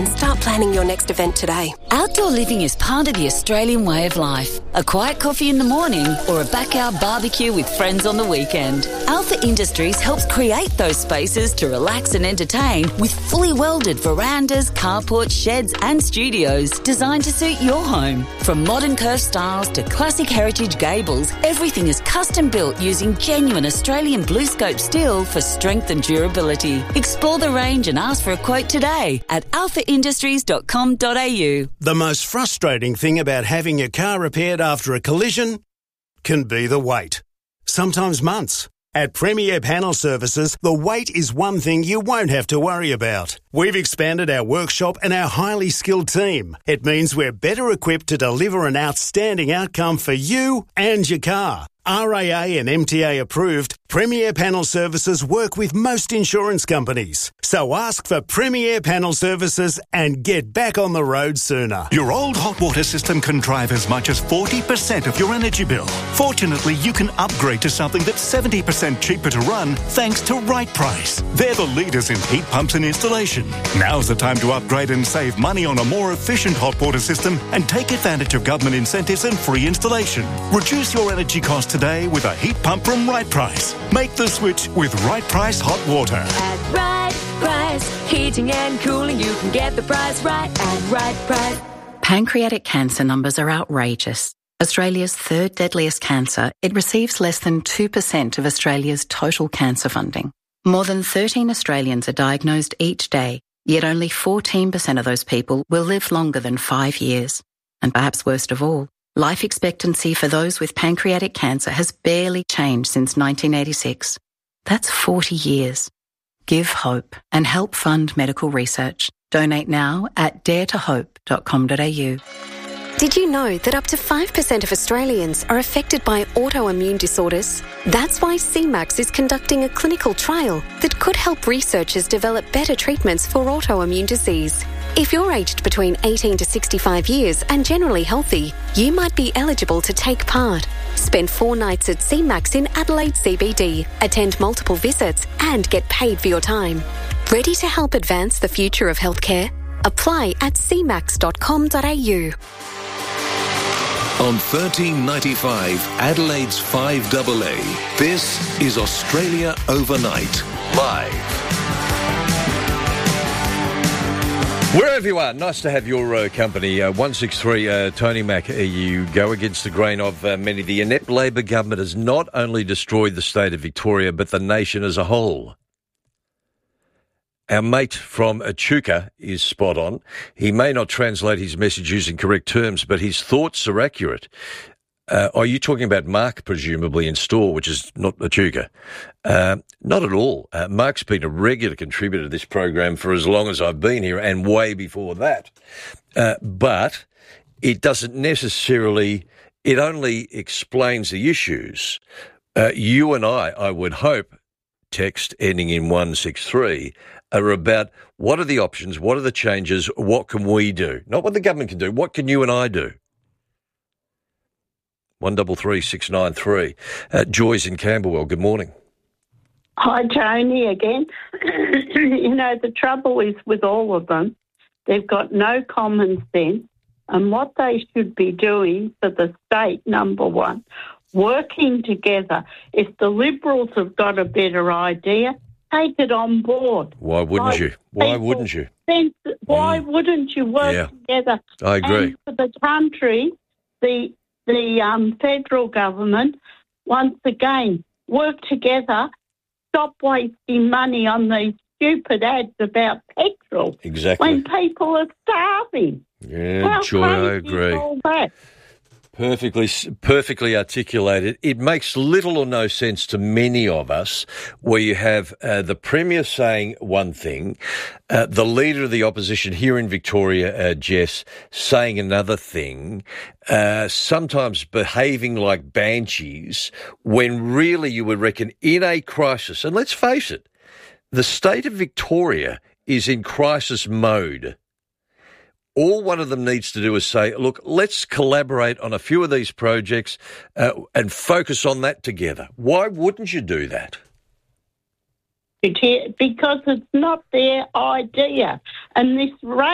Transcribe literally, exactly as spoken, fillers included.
Start planning your next event today. Outdoor living is part of the Australian way of life. A quiet coffee in the morning or a backyard barbecue with friends on the weekend. Alpha Industries helps create those spaces to relax and entertain with fully welded verandas, carports, sheds and studios designed to suit your home. From modern curved styles to classic heritage gables, everything is custom built using genuine Australian BlueScope steel for strength and durability. Explore the range and ask for a quote today at alpha industries dot com dot a u. The most frustrating thing about having your car repaired after a collision can be the wait. Sometimes months. At Premier Panel Services, the wait is one thing you won't have to worry about. We've expanded our workshop and our highly skilled team. It means we're better equipped to deliver an outstanding outcome for you and your car. R A A and M T A approved, Premier Panel Services work with most insurance companies. So ask for Premier Panel Services and get back on the road sooner. Your old hot water system can drive as much as forty percent of your energy bill. Fortunately, you can upgrade to something that's seventy percent cheaper to run thanks to Right Price. They're the leaders in heat pumps and installation. Now's the time to upgrade and save money on a more efficient hot water system and take advantage of government incentives and free installation. Reduce your energy costs today with a heat pump from Right Price. Make the switch with Right Price Hot Water. At Right Price, heating and cooling, you can get the price right at Right Price. Pancreatic cancer numbers are outrageous. Australia's third deadliest cancer, it receives less than two percent of Australia's total cancer funding. More than thirteen Australians are diagnosed each day, yet only fourteen percent of those people will live longer than five years. And perhaps worst of all, life expectancy for those with pancreatic cancer has barely changed since nineteen eighty-six. That's forty years. Give hope and help fund medical research. Donate now at dare to hope dot com dot a u. Did you know that up to five percent of Australians are affected by autoimmune disorders? That's why C MAX is conducting a clinical trial that could help researchers develop better treatments for autoimmune disease. If you're aged between eighteen to sixty-five years and generally healthy, you might be eligible to take part. Spend four nights at C MAX in Adelaide C B D, attend multiple visits and get paid for your time. Ready to help advance the future of healthcare? Apply at c max dot com dot a u. On thirteen ninety-five, Adelaide's five A A, this is Australia Overnight, live. Wherever you are, nice to have your uh, company. Uh, one sixty-three, uh, Tony Mack, uh, you go against the grain of uh, many. The inept Labor government has not only destroyed the state of Victoria, but the nation as a whole. Our mate from Echuca is spot on. He may not translate his message using correct terms, but his thoughts are accurate. Uh, are you talking about Mark, presumably, in store, which is not Echuca? Uh, not at all. Uh, Mark's been a regular contributor to this program for as long as I've been here and way before that. Uh, but it doesn't necessarily, it only explains the issues. Uh, you and I, I would hope, text ending in one six three, are about what are the options, what are the changes, what can we do? Not what the government can do, what can you and I do? one double three six nine three. Uh, Joy's in Camberwell. Good morning. Hi, Tony, again. You know, the trouble is with all of them, they've got no common sense, and what they should be doing for the state, number one, working together. If the Liberals have got a better idea, take it on board. Why wouldn't like you? Why wouldn't you? Sense, why mm. wouldn't you work yeah. together? I agree. And for the country, the the um, federal government, once again, work together, stop wasting money on these stupid ads about petrol. Exactly. When people are starving. Yeah, How Joy, I crazy agree. is all that? Perfectly, perfectly articulated. It makes little or no sense to many of us where you have uh, the Premier saying one thing, uh, the Leader of the Opposition here in Victoria, uh, Jess, saying another thing, uh, sometimes behaving like banshees, when really you would reckon in a crisis, and let's face it, the state of Victoria is in crisis mode. All one of them needs to do is say, look, let's collaborate on a few of these projects uh, and focus on that together. Why wouldn't you do that? Because it's not their idea. And this